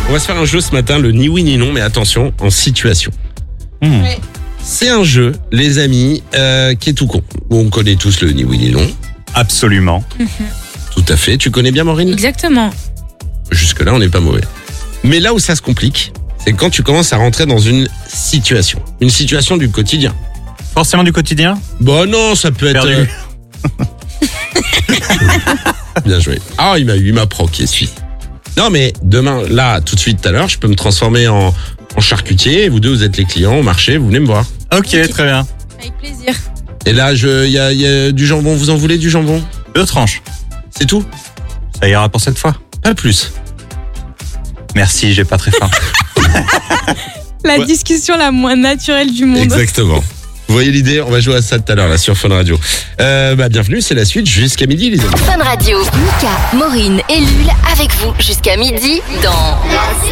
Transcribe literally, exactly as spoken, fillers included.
On va se faire un jeu ce matin, le ni oui ni non, mais attention, en situation. Mmh. Ouais. C'est un jeu, les amis, euh, qui est tout con. On connaît tous le ni oui ni non. Absolument. Tout à fait. Tu connais bien, Maureen ? Exactement. Jusque-là, on n'est pas mauvais. Mais là où ça se complique, c'est quand tu commences à rentrer dans une situation. Une situation du quotidien. Forcément du quotidien ? Bon, non, ça peut être... Perdu. euh, Bien joué. Ah, il m'a eu, il m'a proqué, celui. Non, mais demain, là, tout de suite, tout à l'heure, je peux me transformer en, en charcutier. Et vous deux, vous êtes les clients au marché, vous venez me voir. Ok, très bien. Avec plaisir. Et là, je, il y a, il y a du jambon. Vous en voulez du jambon ? Deux tranches. C'est tout ? Ça ira pour cette fois. Pas plus. Merci, j'ai pas très faim. La Ouais. discussion la moins naturelle du monde. Exactement. Vous voyez l'idée ? On va jouer à ça tout à l'heure, là, sur Fun Radio. Euh, bah, bienvenue, c'est la suite jusqu'à midi, les amis. Fun Radio. Mika, Maureen et Lul avec vous jusqu'à midi dans